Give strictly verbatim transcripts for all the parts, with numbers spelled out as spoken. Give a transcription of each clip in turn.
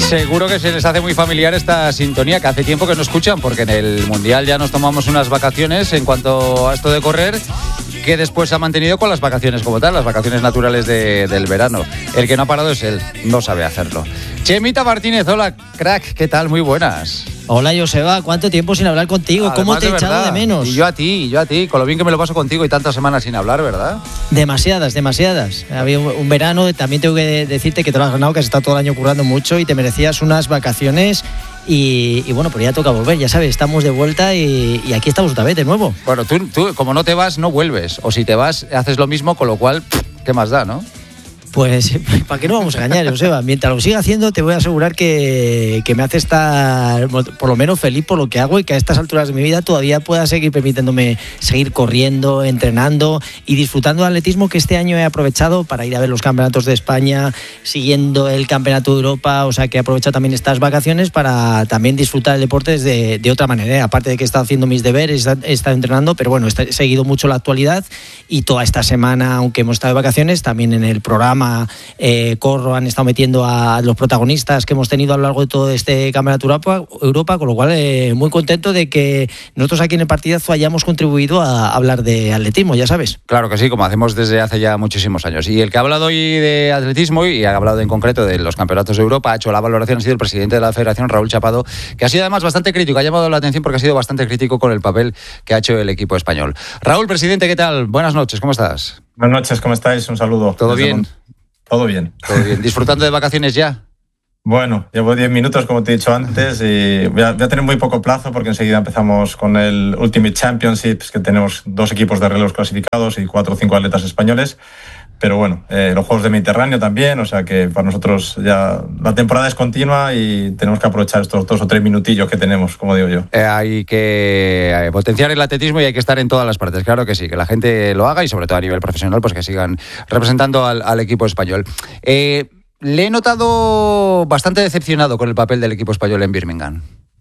Seguro que se les hace muy familiar esta sintonía, que hace tiempo que no escuchan, porque en el Mundial ya nos tomamos unas vacaciones en cuanto a esto de correr, que después se ha mantenido con las vacaciones como tal, las vacaciones naturales de, del verano. El que no ha parado es él, no sabe hacerlo. Chemita Martínez, hola, crack, ¿qué tal? Muy buenas. Hola, Joseba, ¿cuánto tiempo sin hablar contigo? Además, ¿Cómo te he de echado verdad. de menos? Y yo a ti, y yo a ti, con lo bien que me lo paso contigo y tantas semanas sin hablar, ¿verdad? Demasiadas, demasiadas. Había un, un verano, también tengo que decirte que te lo has ganado, que has estado todo el año currando mucho y te merecías unas vacaciones. Y, y bueno, pues ya toca volver, ya sabes, estamos de vuelta y, y aquí estamos otra vez de nuevo. Bueno, tú, tú como no te vas, no vuelves. O si te vas, haces lo mismo, con lo cual, ¿qué más da, no? Pues, ¿para qué no vamos a engañar, Joseba? Mientras lo siga haciendo, te voy a asegurar que, que me hace estar, por lo menos, feliz por lo que hago y que a estas alturas de mi vida todavía pueda seguir permitiéndome seguir corriendo, entrenando y disfrutando del atletismo, que este año he aprovechado para ir a ver los campeonatos de España, siguiendo el campeonato de Europa. O sea, que he aprovechado también estas vacaciones para también disfrutar del deporte desde, de otra manera. ¿eh? Aparte de que he estado haciendo mis deberes, he estado entrenando, pero bueno, he seguido mucho la actualidad y toda esta semana, aunque hemos estado de vacaciones, también en el programa Eh, Corro han estado metiendo a los protagonistas que hemos tenido a lo largo de todo este campeonato Europa, Europa con lo cual eh, muy contento de que nosotros aquí en el partidazo hayamos contribuido a hablar de atletismo, ya sabes. Claro que sí, como hacemos desde hace ya muchísimos años. Y el que ha hablado hoy de atletismo y ha hablado en concreto de los campeonatos de Europa, ha hecho la valoración, ha sido el presidente de la Federación, Raúl Chapado, que ha sido además bastante crítico, ha llamado la atención porque ha sido bastante crítico con el papel que ha hecho el equipo español. Raúl, presidente, ¿qué tal? Buenas noches, ¿cómo estás? Buenas noches, ¿cómo estáis? Un saludo. ¿Todo bien? Mon- Todo bien. Todo bien. ¿Disfrutando de vacaciones ya? Bueno, llevo diez minutos, como te he dicho antes, y voy a, voy a tener muy poco plazo porque enseguida empezamos con el Ultimate Championships, que tenemos dos equipos de relevos clasificados y cuatro o cinco atletas españoles. Pero bueno, eh, los Juegos del Mediterráneo también, o sea que para nosotros ya la temporada es continua y tenemos que aprovechar estos dos o tres minutillos que tenemos, como digo yo. Eh, hay que eh, potenciar el atletismo y hay que estar en todas las partes, claro que sí, que la gente lo haga y sobre todo a nivel profesional, pues que sigan representando al, al equipo español. Eh, le he notado bastante decepcionado con el papel del equipo español en Birmingham.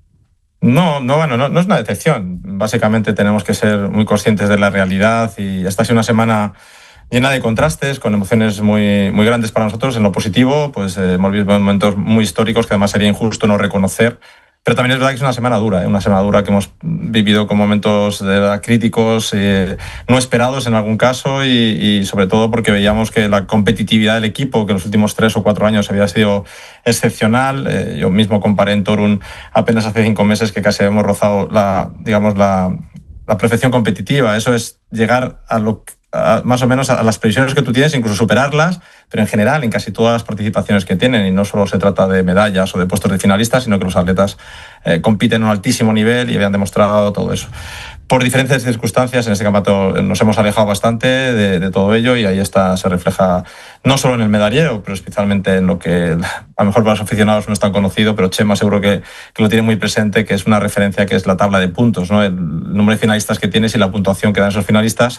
No, no, bueno, no, no es una decepción. Básicamente tenemos que ser muy conscientes de la realidad y esta ha sido una semana llena de contrastes, con emociones muy, muy grandes para nosotros. En lo positivo, pues eh, hemos visto momentos muy históricos que además sería injusto no reconocer. Pero también es verdad que es una semana dura, ¿eh? Una semana dura que hemos vivido con momentos de verdad, críticos, eh, no esperados en algún caso y, y sobre todo porque veíamos que la competitividad del equipo, que en los últimos tres o cuatro años había sido excepcional. Eh, yo mismo comparé en Torun apenas hace cinco meses que casi hemos rozado la, digamos, la, la perfección competitiva. Eso es llegar a lo que A, más o menos a las previsiones que tú tienes, incluso superarlas, pero en general en casi todas las participaciones que tienen, y no solo se trata de medallas o de puestos de finalistas, sino que los atletas eh, compiten a un altísimo nivel y habían demostrado todo eso. Por diferentes circunstancias en este campeonato nos hemos alejado bastante de, de todo ello y ahí está, se refleja no solo en el medallero, pero especialmente en lo que a lo mejor para los aficionados no es tan conocido, pero Chema seguro que, que lo tiene muy presente, que es una referencia que es la tabla de puntos, ¿no? El número de finalistas que tienes y la puntuación que dan esos finalistas.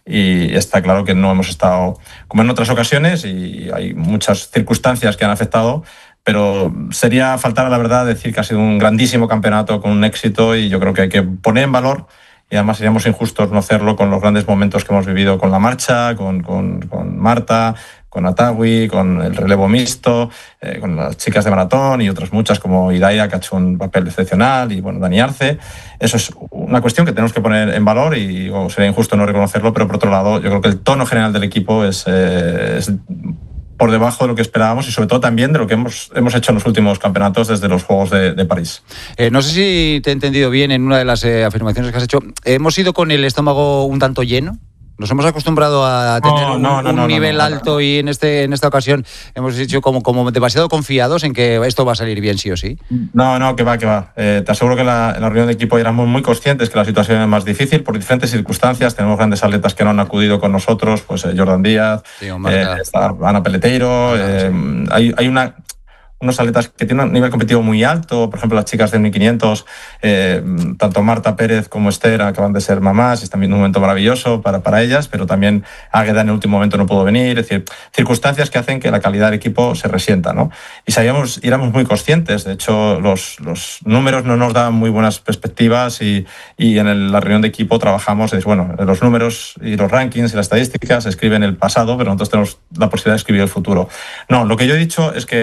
Y está claro que no hemos estado como en otras ocasiones y hay muchas circunstancias que han afectado, pero sería faltar a la verdad decir que ha sido un grandísimo campeonato con un éxito y yo creo que hay que poner en valor, y además seríamos injustos no hacerlo con los grandes momentos que hemos vivido con la marcha, con, con, con Marta, con Atawi, con el relevo mixto, eh, con las chicas de maratón y otras muchas como Idaia, que ha hecho un papel excepcional, y bueno, Dani Arce. Eso es una cuestión que tenemos que poner en valor y o sería injusto no reconocerlo, pero por otro lado yo creo que el tono general del equipo es, eh, es por debajo de lo que esperábamos y sobre todo también de lo que hemos, hemos hecho en los últimos campeonatos desde los Juegos de, de París. Eh, no sé si te he entendido bien en una de las eh, afirmaciones que has hecho. ¿Hemos ido con el estómago un tanto lleno? Nos hemos acostumbrado a tener no, un, no, no, un no, nivel no, no, no, alto no. y en este en esta ocasión hemos dicho como, como demasiado confiados en que esto va a salir bien sí o sí. No, no, que va, que va. Eh, te aseguro que la, en la reunión de equipo éramos muy conscientes que la situación es más difícil por diferentes circunstancias. Tenemos grandes atletas que no han acudido con nosotros, pues eh, Jordan Díaz, Sí, eh, está Ana Peleteiro, Claro, eh, sí. hay, hay una... unos atletas que tienen un nivel competitivo muy alto, por ejemplo las chicas de mil quinientos, eh, tanto Marta Pérez como Esther acaban de ser mamás, es también un momento maravilloso para, para ellas, pero también Águeda en el último momento no pudo venir, es decir, circunstancias que hacen que la calidad del equipo se resienta, ¿no? Y sabíamos, y éramos muy conscientes, de hecho los, los números no nos daban muy buenas perspectivas y, y en el, la reunión de equipo trabajamos, es, bueno, los números y los rankings y las estadísticas escriben el pasado, pero nosotros tenemos la posibilidad de escribir el futuro. No, lo que yo he dicho es que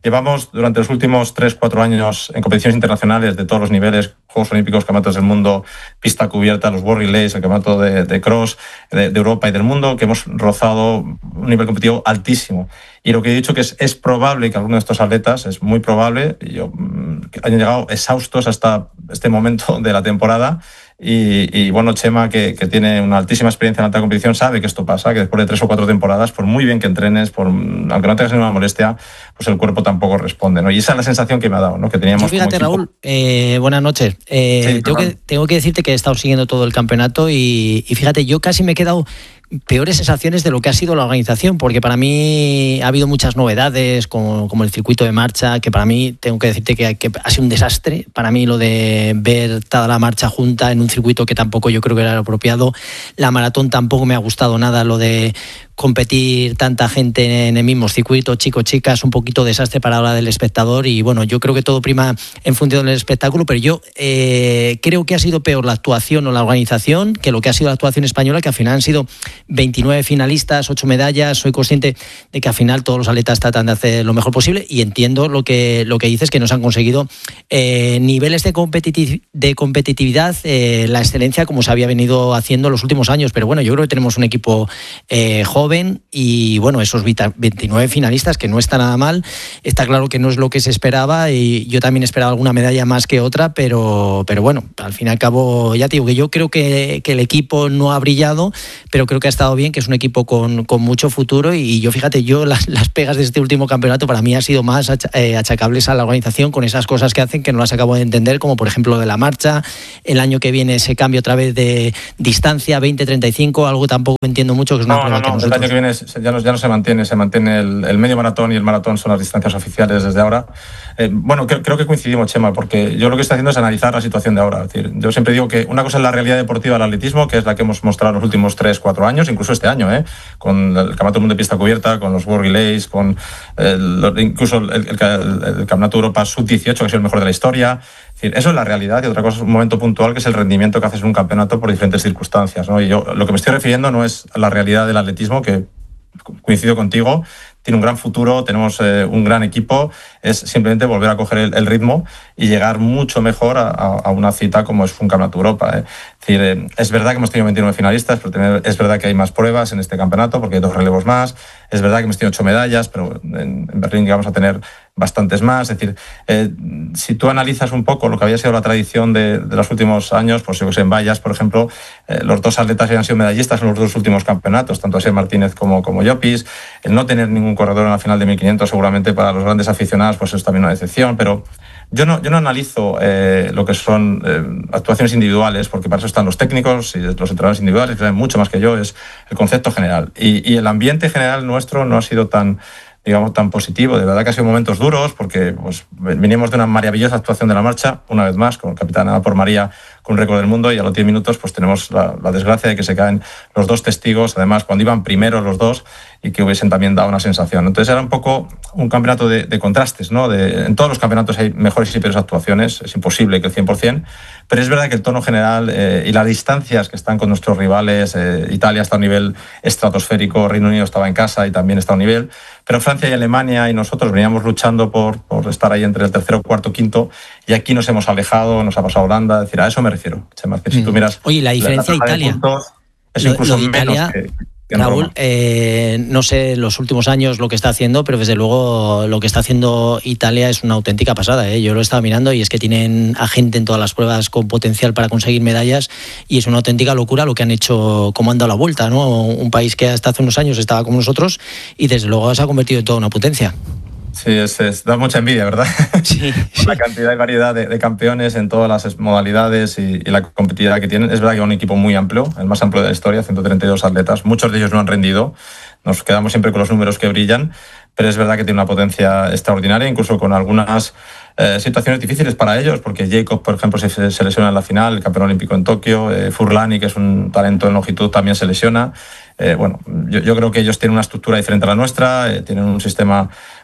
Llevamos durante los últimos tres cuatro años en competiciones internacionales de todos los niveles, Juegos Olímpicos, Campeonatos del Mundo, pista cubierta, los World Relays, el Campeonato de, de Cross de, de Europa y del mundo, que hemos rozado un nivel competitivo altísimo. Y lo que he dicho que es, es probable que algunos de estos atletas, es muy probable, y yo, que hayan llegado exhaustos hasta este momento de la temporada. Y, y bueno, Chema, que, que tiene una altísima experiencia en alta competición, sabe que esto pasa, que después de tres o cuatro temporadas, por muy bien que entrenes, por, aunque no tengas ninguna molestia, pues el cuerpo tampoco responde, ¿no? Y esa es la sensación que me ha dado, ¿no? Que teníamos. Yo fíjate, como Raúl, eh, buenas noches. Eh, sí, tengo, que, tengo que decirte que he estado siguiendo todo el campeonato y, y fíjate, yo casi me he quedado peores sensaciones de lo que ha sido la organización, porque para mí ha habido muchas novedades, como, como el circuito de marcha, que para mí, tengo que decirte que, que ha sido un desastre. Para mí lo de ver toda la marcha junta en un circuito que tampoco yo creo que era apropiado. La maratón tampoco me ha gustado nada, lo de competir tanta gente en el mismo circuito, chicos, chicas, un poquito desastre para la hora del espectador. Y bueno, yo creo que todo prima en función del espectáculo, pero yo eh, creo que ha sido peor la actuación o la organización que lo que ha sido la actuación española, que al final han sido veintinueve finalistas, ocho medallas. Soy consciente de que al final todos los atletas tratan de hacer lo mejor posible y entiendo lo que, lo que dices, que nos han conseguido eh, niveles de, competitiv- de competitividad, eh, la excelencia como se había venido haciendo en los últimos años. Pero bueno, yo creo que tenemos un equipo eh, joven y bueno, esos veintinueve finalistas, que no está nada mal. Está claro que no es lo que se esperaba y yo también esperaba alguna medalla más que otra, pero, pero bueno, al fin y al cabo, ya te digo que yo creo que, que el equipo no ha brillado, pero creo que ha estado bien, que es un equipo con, con mucho futuro. Y yo, fíjate, yo las, las pegas de este último campeonato para mí han sido más achacables a la organización, con esas cosas que hacen que no las acabo de entender, como por ejemplo de la marcha. El año que viene se cambia otra vez de distancia, veinte treinta y cinco, algo tampoco entiendo mucho, que es una no, prueba no, que no, nosotros... El año que viene ya no, ya no se mantiene, se mantiene el, el medio maratón y el maratón son las distancias oficiales desde ahora. Eh, bueno, creo, creo que coincidimos, Chema, porque yo lo que estoy haciendo es analizar la situación de ahora. Es decir, yo siempre digo que una cosa es la realidad deportiva del atletismo, que es la que hemos mostrado los últimos tres cuatro años, incluso este año, ¿eh? Con el Campeonato del Mundo de Pista Cubierta, con los World Relays, con el, incluso el, el, el, el Campeonato de Europa sub dieciocho, que ha sido el mejor de la historia. Es decir, eso es la realidad, y otra cosa es un momento puntual, que es el rendimiento que haces en un campeonato por diferentes circunstancias, ¿no? Y yo lo que me estoy refiriendo no es a la realidad del atletismo, que coincido contigo, tiene un gran futuro, tenemos eh, un gran equipo, es simplemente volver a coger el, el ritmo y llegar mucho mejor a, a una cita como es un Campeonato de Europa. ¿eh? Es decir, eh, es verdad que hemos tenido veintinueve finalistas, pero tener, es verdad que hay más pruebas en este campeonato porque hay dos relevos más, es verdad que hemos tenido ocho medallas, pero en, en Berlín vamos a tener bastantes más. Es decir, eh, si tú analizas un poco lo que había sido la tradición de, de los últimos años, pues yo que sé, en vallas, por ejemplo, eh, los dos atletas habían sido medallistas en los dos últimos campeonatos, tanto Asier Martínez como, como Llopis. El no tener ningún corredor en la final de mil quinientos seguramente para los grandes aficionados pues es también una decepción, pero yo no, yo no analizo eh, lo que son eh, actuaciones individuales, porque para eso están los técnicos y los entrenadores individuales, que saben mucho más que yo, es el concepto general. Y, y el ambiente general nuestro no ha sido tan, digamos, tan positivo. De verdad que ha sido momentos duros, porque pues, venimos de una maravillosa actuación de la marcha, una vez más, con capitana por María, con un récord del mundo, y a los diez minutos pues tenemos la, la desgracia de que se caen los dos testigos, además cuando iban primeros los dos, y que hubiesen también dado una sensación. Entonces era un poco un campeonato de, de contrastes, ¿no? De, en todos los campeonatos hay mejores y peores actuaciones, es imposible que el cien por ciento, pero es verdad que el tono general eh, y las distancias que están con nuestros rivales, eh, Italia está a un nivel estratosférico, Reino Unido estaba en casa y también está a un nivel, pero Francia y Alemania y nosotros veníamos luchando por, por estar ahí entre el tercero, cuarto, quinto, y aquí nos hemos alejado, nos ha pasado Holanda, es decir, a eso me refiero. Chema, que si tú miras... Oye, la diferencia la, de Italia... Puntos, es lo, incluso lo de Italia, menos que... Raúl, eh, no sé los últimos años lo que está haciendo, pero desde luego lo que está haciendo Italia es una auténtica pasada, ¿eh? Yo lo he estado mirando y es que tienen a gente en todas las pruebas con potencial para conseguir medallas y es una auténtica locura lo que han hecho, cómo han dado la vuelta, ¿no? Un país que hasta hace unos años estaba como nosotros y desde luego se ha convertido en toda una potencia. Sí, es, es, da mucha envidia, ¿verdad? Sí, sí. La cantidad y variedad de, de campeones en todas las modalidades y, y la competitividad que tienen. Es verdad que es un equipo muy amplio, el más amplio de la historia, ciento treinta y dos atletas. Muchos de ellos no han rendido, nos quedamos siempre con los números que brillan, pero es verdad que tiene una potencia extraordinaria, incluso con algunas eh, situaciones difíciles para ellos, porque Jacob, por ejemplo, se, se lesiona en la final, el campeón olímpico en Tokio, eh, Furlani, que es un talento en longitud, también se lesiona. Eh, bueno, yo, yo creo que ellos tienen una estructura diferente a la nuestra, eh, tienen un sistema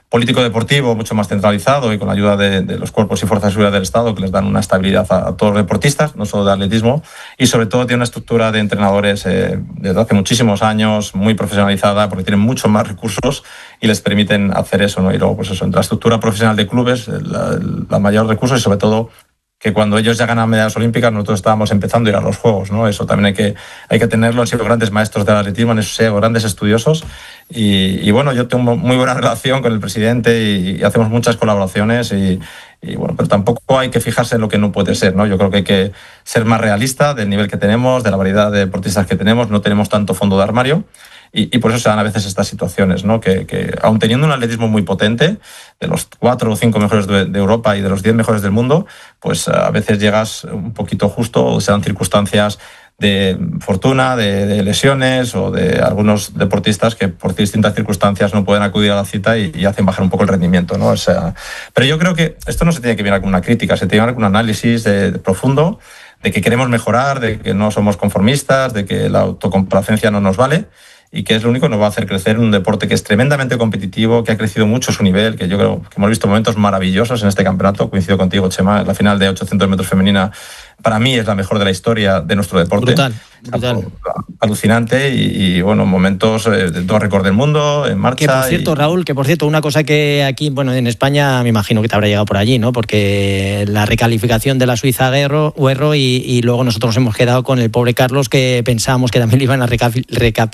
político-deportivo mucho más centralizado y con la ayuda de, de los cuerpos y fuerzas de seguridad del Estado que les dan una estabilidad a, a todos los deportistas, no solo de atletismo, y sobre todo tiene una estructura de entrenadores eh, desde hace muchísimos años, muy profesionalizada, porque tienen muchos más recursos y les permiten hacer eso, ¿no? Y luego, pues eso, entre la estructura profesional de clubes, la, la mayor recursos y sobre todo que cuando ellos ya ganan medallas olímpicas, nosotros estábamos empezando a ir a los Juegos, ¿no? Eso también hay que, hay que tenerlo. Han sido grandes maestros del atletismo, han sido grandes estudiosos. Y, y bueno, yo tengo muy buena relación con el presidente y, y hacemos muchas colaboraciones. Y, y bueno, pero tampoco hay que fijarse en lo que no puede ser, ¿no? Yo creo que hay que ser más realista del nivel que tenemos, de la variedad de deportistas que tenemos. No tenemos tanto fondo de armario. Y, y por eso se dan a veces estas situaciones, ¿no? Que, que aun teniendo un atletismo muy potente, de los cuatro o cinco mejores de, de Europa y de los diez mejores del mundo, pues a veces llegas un poquito justo, o se dan circunstancias de fortuna, de, de lesiones o de algunos deportistas que por distintas circunstancias no pueden acudir a la cita y, y hacen bajar un poco el rendimiento, ¿no? O sea, pero yo creo que esto no se tiene que mirar con una crítica, se tiene que mirar con un análisis de, de profundo, de que queremos mejorar, de que no somos conformistas, de que la autocomplacencia no nos vale, y que es lo único que nos va a hacer crecer en un deporte que es tremendamente competitivo, que ha crecido mucho su nivel, que yo creo que hemos visto momentos maravillosos en este campeonato. Coincido contigo, Chema, la final de ochocientos metros femenina para mí es la mejor de la historia de nuestro deporte. Brutal, brutal. Alucinante y, y bueno, momentos eh, de todo récord del mundo en marcha. Que por cierto, y... Raúl, que por cierto, una cosa que aquí, bueno, en España me imagino que te habrá llegado por allí, ¿no? Porque la recalificación de la Suiza Guerro, Huerro y, y luego nosotros nos hemos quedado con el pobre Carlos, que pensábamos que también le iban a reca, reca,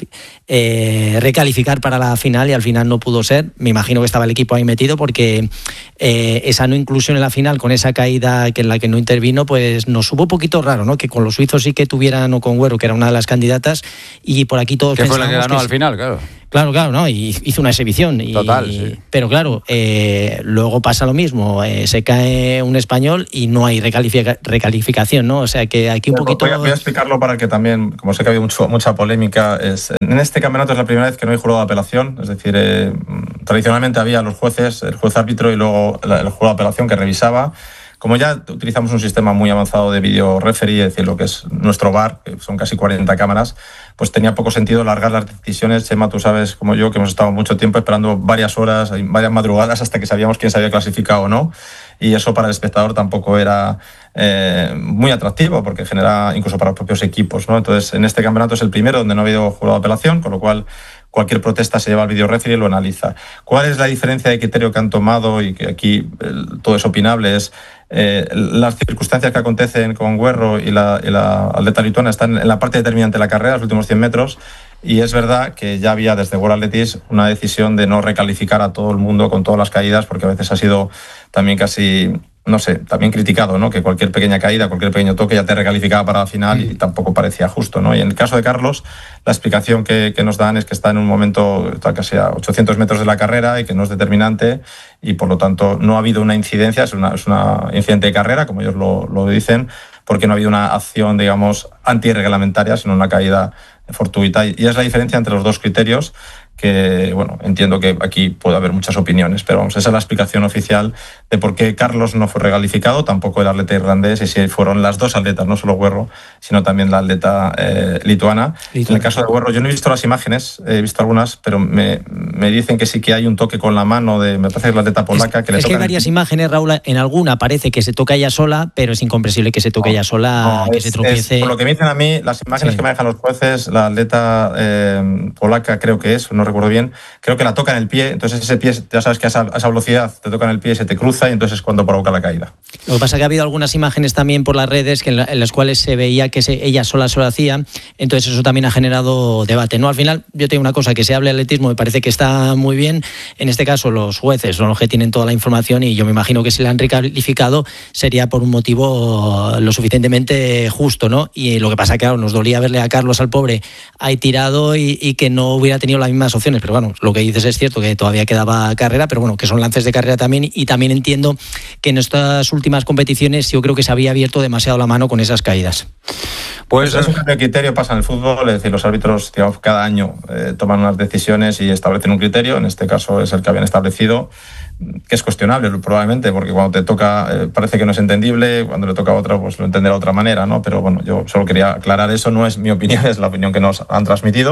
eh, recalificar para la final y al final no pudo ser. Me imagino que estaba el equipo ahí metido porque eh, esa no inclusión en la final con esa caída que en la que no intervino, pues nos hubo un poquito raro, ¿no? Que con los suizos sí que tuvieran, o con Huerro, que era una de las candidatas, y por aquí todos que fue la que ganó que al final, claro. Claro, claro, ¿no? Y hizo una exhibición. Y, Total, sí. Pero claro, eh, luego pasa lo mismo. Eh, se cae un español y no hay recalifica, recalificación, ¿no? O sea que aquí un poquito... Voy a, voy a explicarlo para que también, como sé que ha habido mucho, mucha polémica, es, en este campeonato es la primera vez que no hay jurado de apelación. Es decir, eh, tradicionalmente había los jueces, el juez árbitro y luego el jurado de apelación que revisaba. Como ya utilizamos un sistema muy avanzado de video referee, es decir, lo que es nuestro V A R, que son casi cuarenta cámaras, pues tenía poco sentido alargar las decisiones. Chema, tú sabes, como yo, que hemos estado mucho tiempo esperando varias horas, varias madrugadas hasta que sabíamos quién se había clasificado o no. Y eso para el espectador tampoco era eh, muy atractivo, porque genera incluso para los propios equipos, ¿no? Entonces, en este campeonato es el primero donde no ha habido jurado de apelación, con lo cual cualquier protesta se lleva al video referee y lo analiza. ¿Cuál es la diferencia de criterio que han tomado? Y que aquí el, todo es opinable, es eh, las circunstancias que acontecen con Huerro y la, y la atleta lituana están en la parte determinante de la carrera, los últimos cien metros, y es verdad que ya había desde World Athletics una decisión de no recalificar a todo el mundo con todas las caídas, porque a veces ha sido también casi... no sé, también criticado, ¿no? Que cualquier pequeña caída, cualquier pequeño toque ya te recalificaba para la final y tampoco parecía justo, ¿no? Y en el caso de Carlos, la explicación que, que nos dan es que está en un momento, está casi a ochocientos metros de la carrera y que no es determinante y por lo tanto no ha habido una incidencia, es una, es una incidente de carrera, como ellos lo, lo dicen, porque no ha habido una acción, digamos, antirreglamentaria, sino una caída fortuita. Y es la diferencia entre los dos criterios que, bueno, entiendo que aquí puede haber muchas opiniones, pero vamos, esa es la explicación oficial de por qué Carlos no fue recalificado, tampoco el atleta irlandés, y si fueron las dos atletas, no solo Huerro, sino también la atleta eh, lituana. lituana. En el caso de Huerro, yo no he visto las imágenes, he visto algunas, pero me, me dicen que sí que hay un toque con la mano de, me parece que es la atleta polaca. Es que, le es que hay varias el... imágenes, Raúl, en alguna parece que se toca ella sola, pero es incomprensible que se toque no, ella sola, no, que es, se tropiece. Es, por lo que me dicen a mí, las imágenes sí. que manejan los jueces, la atleta eh, polaca creo que es, no recuerdo bien, creo que la toca en el pie, entonces ese pie, ya sabes que a esa, a esa velocidad te toca en el pie, se te cruza y entonces es cuando provoca la caída. Lo que pasa es que ha habido algunas imágenes también por las redes que en, la, en las cuales se veía que se, ella sola se lo hacía, entonces eso también ha generado debate, ¿no? Al final, yo te digo una cosa, que se hable de atletismo me parece que está muy bien, en este caso los jueces son los que tienen toda la información y yo me imagino que si la han recalificado sería por un motivo lo suficientemente justo, ¿no? Y lo que pasa es que claro, nos dolía verle a Carlos, al pobre, ahí tirado y, y que no hubiera tenido las mismas opciones, pero bueno, lo que dices es cierto, que todavía quedaba carrera, pero bueno, que son lances de carrera también, y también entiendo que en estas últimas competiciones yo creo que se había abierto demasiado la mano con esas caídas. Pues es un cambio de criterio, pasa en el fútbol, es decir, los árbitros, digamos, cada año eh, toman unas decisiones y establecen un criterio, en este caso es el que habían establecido, que es cuestionable probablemente, porque cuando te toca eh, parece que no es entendible, cuando le toca a otro pues lo entenderá de otra manera, ¿no? Pero bueno, yo solo quería aclarar eso, no es mi opinión, es la opinión que nos han transmitido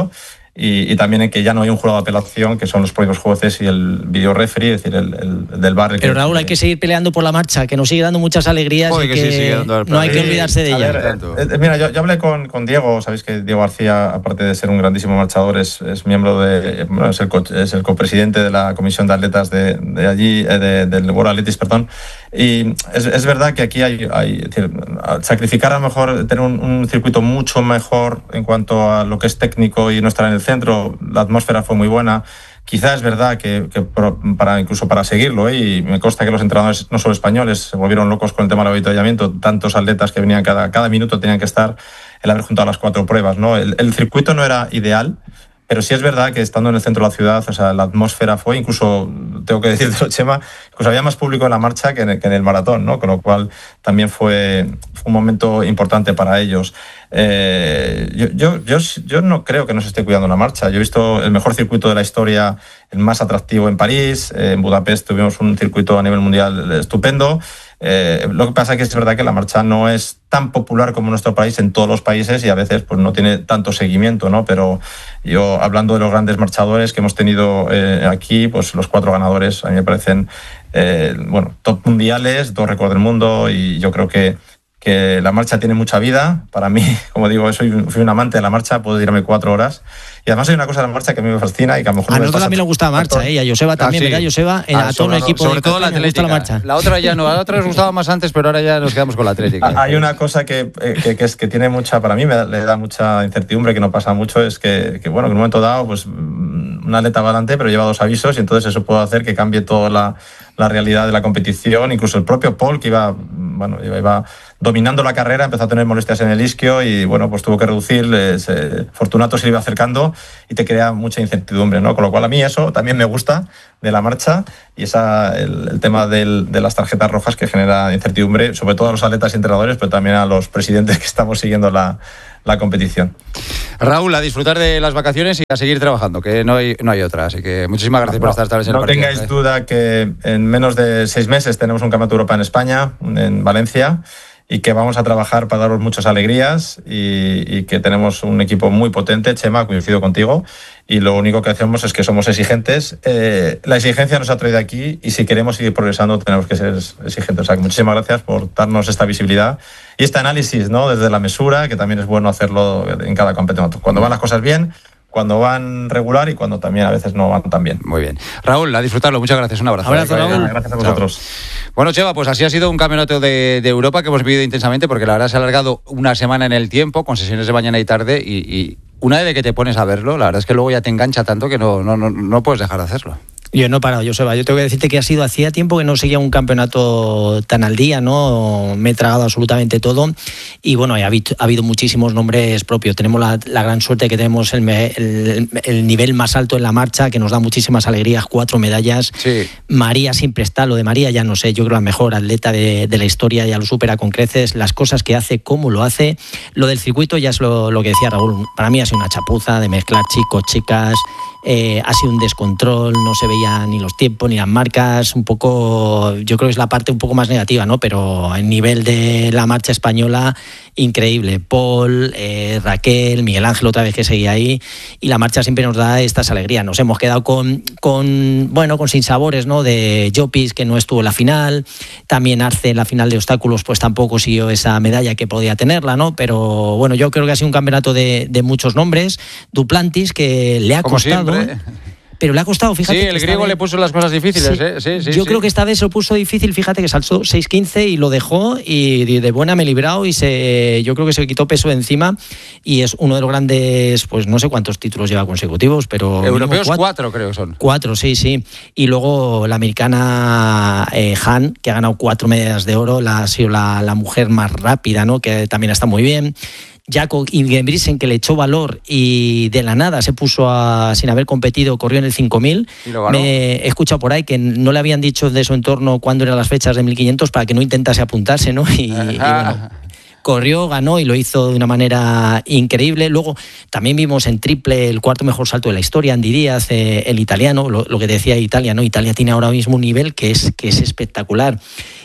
Y, y también en que ya no hay un jurado de apelación, que son los propios jueces y el video referee, es decir, el, el, el del bar. El Pero que, Raúl, hay que seguir peleando por la marcha, que nos sigue dando muchas alegrías. Joder, y que que, sí, sigue dando no hay que olvidarse de a ella. ver, eh, eh, mira, yo, yo hablé con, con Diego, sabéis que Diego García, aparte de ser un grandísimo marchador, es, es miembro de, bueno, es el, co, es el copresidente de la comisión de atletas de, de allí, eh, de, del World Athletics, perdón. Y es, es verdad que aquí hay, hay es decir, sacrificar a lo mejor tener un, un circuito mucho mejor en cuanto a lo que es técnico y no estar en el centro. La atmósfera fue muy buena. Quizás es verdad que, que para, incluso para seguirlo, ¿eh? Y me consta que los entrenadores, no solo españoles, se volvieron locos con el tema del avituallamiento. Tantos atletas que venían cada, cada minuto tenían que estar, el haber juntado las cuatro pruebas, ¿no? El, el circuito no era ideal, pero sí es verdad que estando en el centro de la ciudad, o sea, la atmósfera fue, incluso, tengo que decirte, Chema, pues había más público en la marcha que en el, que en el maratón, ¿no? Con lo cual también fue, fue un momento importante para ellos. Eh, yo, yo, yo, yo no creo que no se esté cuidando la marcha. Yo he visto el mejor circuito de la historia, el más atractivo en París. Eh, en Budapest tuvimos un circuito a nivel mundial estupendo. Eh, lo que pasa es que es verdad que la marcha no es tan popular como en nuestro país en todos los países y a veces pues no tiene tanto seguimiento, ¿no? Pero yo, hablando de los grandes marchadores que hemos tenido eh, aquí, pues los cuatro ganadores a mí me parecen eh, bueno, top mundiales, dos récords del mundo, y yo creo que que la marcha tiene mucha vida. Para mí, como digo, soy, soy un amante de la marcha, puedo tirarme cuatro horas. Y además hay una cosa de la marcha que a mí me fascina y que a lo mejor... A nosotros también nos gusta la marcha, ¿eh? Y a Joseba también, ah, sí. ¿verdad, Joseba? Ah, a todo el equipo sobre de todo la atlética. La, marcha. La otra ya no, a la otra nos gustaba más antes, pero ahora ya nos quedamos con la atlética. Hay una cosa que, que, que, es, que tiene mucha, para mí me da, le da mucha incertidumbre, que no pasa mucho, es que, que, bueno, que en un momento dado, pues un atleta va adelante, pero lleva dos avisos y entonces eso puede hacer que cambie toda la, la realidad de la competición. Incluso el propio Paul, que iba, bueno, iba, iba dominando la carrera, empezó a tener molestias en el isquio y, bueno, pues tuvo que reducir. Se, Fortunato se le iba acercando y te crea mucha incertidumbre, ¿no? Con lo cual a mí eso también me gusta de la marcha, y esa, el, el tema del, de las tarjetas rojas, que genera incertidumbre, sobre todo a los atletas y entrenadores, pero también a los presidentes que estamos siguiendo la, la competición. Raúl, a disfrutar de las vacaciones y a seguir trabajando, que no hay, no hay otra. Así que muchísimas gracias no, por estar esta vez en no el partido. No tengáis ¿eh? duda que en menos de seis meses tenemos un campeonato europeo en España, en Valencia, y que vamos a trabajar para daros muchas alegrías, y, y que tenemos un equipo muy potente. Chema, coincido contigo, y lo único que hacemos es que somos exigentes. Eh, la exigencia nos ha traído aquí, y si queremos seguir progresando tenemos que ser exigentes. O sea, que muchísimas gracias por darnos esta visibilidad y este análisis, ¿no? Desde la mesura, que también es bueno hacerlo en cada campeonato. Cuando van las cosas bien, cuando van regular y cuando también a veces no van tan bien. Muy bien. Raúl, a disfrutarlo. Muchas gracias. Un abrazo. Abrazo, Raúl. Gracias a vosotros. Chao. Bueno, Cheva, pues así ha sido un campeonato de, de Europa que hemos vivido intensamente, porque la verdad se ha alargado una semana en el tiempo, con sesiones de mañana y tarde, y, y una vez que te pones a verlo, la verdad es que luego ya te engancha tanto que no, no, no, no puedes dejar de hacerlo. Yo no he parado, Joseba. Yo tengo que decirte que ha sido hacía tiempo que no seguía un campeonato tan al día, ¿no? Me he tragado absolutamente todo. Y bueno, ha habido, ha habido muchísimos nombres propios. Tenemos la, la gran suerte que tenemos el, el, el nivel más alto en la marcha, que nos da muchísimas alegrías, cuatro medallas. Sí. María siempre está. Lo de María ya no sé, yo creo la mejor atleta de, de la historia, ya lo supera con creces. Las cosas que hace, cómo lo hace. Lo del circuito ya es lo, lo que decía Raúl. Para mí ha sido una chapuza de mezclar chicos, chicas. Eh, ha sido un descontrol, no se veían ni los tiempos ni las marcas, un poco, yo creo que es la parte un poco más negativa, ¿no? Pero el nivel de la marcha española, increíble. Paul, eh, Raquel, Miguel Ángel otra vez que seguía ahí, y la marcha siempre nos da estas alegrías. Nos hemos quedado con, con bueno, con sinsabores, ¿no? De Llopis, que no estuvo en la final, también Arce en la final de obstáculos, pues tampoco siguió esa medalla que podía tenerla, ¿no? Pero bueno, yo creo que ha sido un campeonato de, de muchos nombres. Duplantis, que le ha costado, pero le ha costado, fíjate. Sí, el griego vez... le puso las cosas difíciles, sí. ¿eh? Sí, sí, Yo sí. creo que esta vez se lo puso difícil, fíjate que saltó seis quince y lo dejó, y de buena me he librado, y se, yo creo que se quitó peso de encima, y es uno de los grandes, pues no sé cuántos títulos lleva consecutivos, pero... Europeos cuatro, cuatro creo que son. Cuatro, sí, sí. Y luego la americana eh, Han, que ha ganado cuatro medallas de oro, la, ha sido la, la mujer más rápida, ¿no? Que también está muy bien. Jakob Ingebrigtsen, que le echó valor y de la nada se puso a, sin haber competido, corrió en el cinco mil. Me he escuchado por ahí que no le habían dicho de su entorno cuándo eran las fechas de mil quinientos para que no intentase apuntarse, ¿no? Y, y bueno, corrió, ganó y lo hizo de una manera increíble. Luego también vimos en triple el cuarto mejor salto de la historia, Andy Díaz, eh, el italiano, lo, lo que decía Italia, ¿no? Italia tiene ahora mismo un nivel que es, que es espectacular.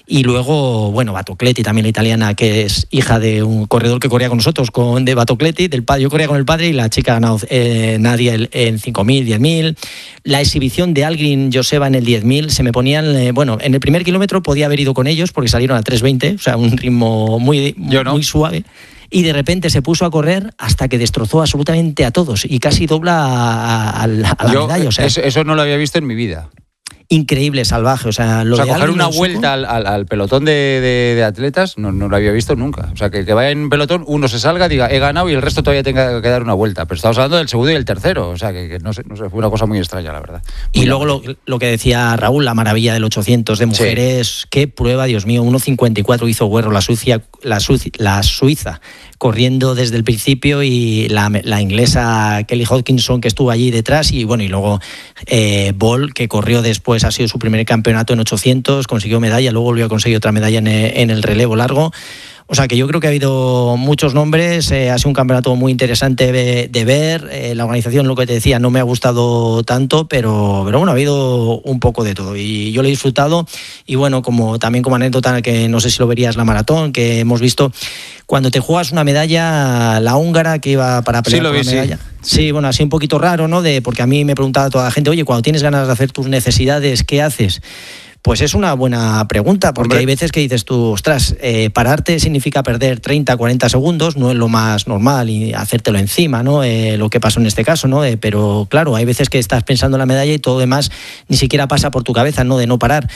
Y luego, bueno, Batocletti, también la italiana, que es hija de un corredor que corría con nosotros, con de Batocletti, del padre. Yo corría con el padre y la chica ha ganado eh, Nadia el, en cinco mil, diez mil. La exhibición de Algrin Joseba en el diez mil, se me ponían, eh, bueno, en el primer kilómetro podía haber ido con ellos porque salieron a tres veinte, o sea, un ritmo muy, no. muy suave. Y de repente se puso a correr hasta que destrozó absolutamente a todos y casi dobla a, a, a la Yo, medalla. O sea, eso, eso no lo había visto en mi vida. Increíble, salvaje. O sea, lo o sea de coger una Algrin vuelta al, al, al pelotón de, de, de atletas no, no lo había visto nunca. O sea, que, que vaya en pelotón, uno se salga, diga, he ganado y el resto todavía tenga que dar una vuelta. Pero estamos hablando del segundo y el tercero. O sea, que, que no sé, no sé, fue una cosa muy extraña, la verdad. Muy y luego lo, lo que decía Raúl, la maravilla del ochocientos de mujeres. Sí. Qué prueba, Dios mío. uno cincuenta y cuatro hizo Guerro, la, Suiza, la, Suiza, la Suiza, corriendo desde el principio, y la, la inglesa Kelly Hodgkinson, que estuvo allí detrás, y bueno, y luego eh, Ball, que corrió después, ha sido su primer campeonato en ochocientos, consiguió medalla, luego volvió a conseguir otra medalla en, en el relevo largo. O sea que yo creo que ha habido muchos nombres, eh, ha sido un campeonato muy interesante de, de ver. Eh, la organización, lo que te decía, no me ha gustado tanto, pero, pero bueno, ha habido un poco de todo y yo lo he disfrutado. Y bueno, como también como anécdota, que no sé si lo verías, la maratón, que hemos visto, cuando te juegas una medalla, la húngara que iba para pelear sí, lo por vi, la medalla. Sí. Sí, bueno, así un poquito raro, ¿no? De, porque a mí me preguntaba toda la gente, oye, cuando tienes ganas de hacer tus necesidades, ¿qué haces? Pues es una buena pregunta, porque Hombre. hay veces que dices tú, ostras, eh, pararte significa perder treinta, cuarenta segundos, no es lo más normal, y hacértelo encima, ¿no? Eh, lo que pasó en este caso, ¿no? Eh, pero claro, hay veces que estás pensando en la medalla y todo lo demás ni siquiera pasa por tu cabeza, ¿no? De no parar.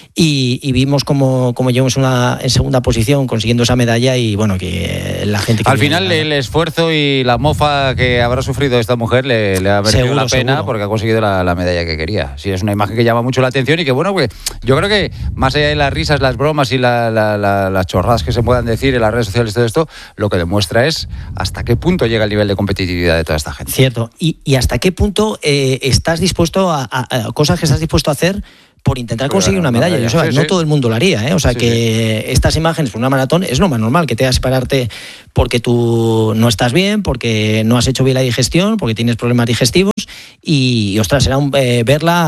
Y, y vimos como, como llegamos una, en segunda posición consiguiendo esa medalla, y bueno, que la gente... Que Al final el esfuerzo y la mofa que habrá sufrido esta mujer le, le ha merecido seguro, la pena, seguro. Porque ha conseguido la, la medalla que quería. Sí, es una imagen que llama mucho la atención y que bueno, pues yo creo que más allá de las risas, las bromas y la, la, la, las chorradas que se puedan decir en las redes sociales, todo esto, lo que demuestra es hasta qué punto llega el nivel de competitividad de toda esta gente. Cierto, y, y hasta qué punto eh, estás dispuesto a, a, a cosas que estás dispuesto a hacer por intentar conseguir una medalla. Yo, ¿sabes? Sí, no sí. todo el mundo lo haría, ¿eh? O sea sí, que sí. estas imágenes por una maratón es lo más normal, que te hagas pararte porque tú no estás bien, porque no has hecho bien la digestión, porque tienes problemas digestivos, y, y ostras, era un, eh,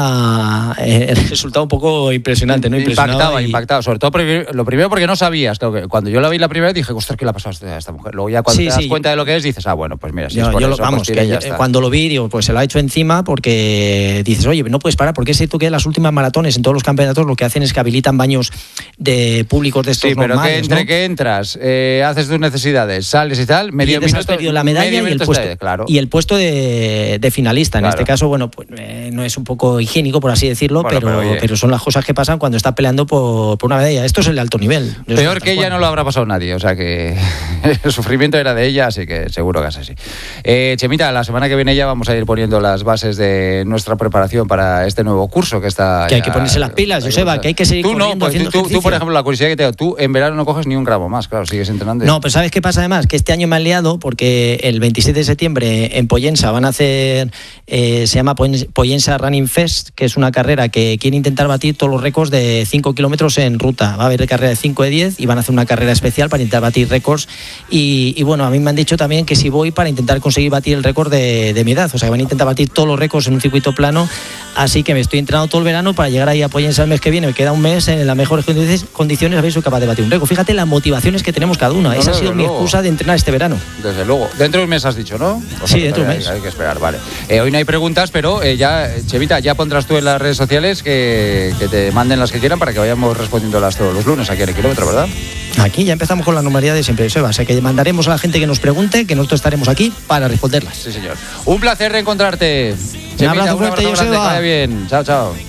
verla eh, el resultado un poco impresionante, ¿no? Impactaba, y... impactaba. Sobre todo lo primero porque no sabías. Claro, que cuando yo la vi la primera vez dije, ostras, ¿qué le ha pasado a esta mujer? Luego ya cuando sí, te das sí. cuenta de lo que es, dices, ah, bueno, pues mira, si yo, es por yo eso, vamos, pues que yo, cuando lo vi, digo, pues se lo ha hecho encima, porque dices, oye, no puedes parar, porque es cierto que en las últimas maratones, en todos los campeonatos, lo que hacen es que habilitan baños de públicos de estos sí, pero normales, que entre ¿no? que entras, eh, haces tus necesidades, sales y tal, medio y minuto, has perdido la medalla y el puesto, de, claro. y el puesto de, de finalista. En claro. este caso, bueno, pues eh, no es un poco higiénico, por así decirlo, bueno, pero, pero, pero son las cosas que pasan cuando estás peleando por, por una medalla. Esto es el de alto nivel. Peor que ella cual. no lo habrá pasado nadie, o sea que el sufrimiento era de ella, así que seguro que es así. Eh, Chemita, la semana que viene ya vamos a ir poniendo las bases de nuestra preparación para este nuevo curso que está... Que hay que ponerse las pilas, Joseba, que hay que seguir tú corriendo, no, pues haciendo tú, ejercicio. Tú, por ejemplo, la curiosidad que te hago, tú en verano no coges ni un gramo más, claro, sigues entrenando. No, pero ¿sabes qué pasa además? Que este año me han liado porque el veintisiete de septiembre en Pollensa van a hacer, eh, se llama Pollensa Running Fest, que es una carrera que quiere intentar batir todos los récords de cinco kilómetros en ruta. Va a haber carrera de cinco, de diez, y van a hacer una carrera especial para intentar batir récords. Y, y bueno, a mí me han dicho también que si voy para intentar conseguir batir el récord de, de mi edad, o sea, que van a intentar batir todos los récords en un circuito plano. Así que me estoy entrenando todo el verano para llegar ahí a Pollensa el mes que viene. Me queda un mes en las mejores condiciones, a ver si soy capaz de batir un récord. Fíjate las motivaciones que tenemos cada uno. No, Esa no, ha sido mi luego. excusa de entrenar este verano. Desde luego. Dentro de un mes has dicho, ¿no? O sea, sí, dentro de un mes. Hay, hay que esperar, vale. Eh, hoy no hay preguntas, pero eh, ya, Chevita, ya pondrás tú en las redes sociales que, que te manden las que quieran para que vayamos respondiéndolas todos los lunes aquí en el kilómetro, ¿verdad? Aquí ya empezamos con la normalidad de siempre, Seba. O sea, que mandaremos a la gente que nos pregunte, que nosotros estaremos aquí para responderlas. Sí, señor. Un placer reencontrarte. Un abrazo fuerte, Chemita, un abrazo grande, Joseba. que vaya bien. Chao, chao.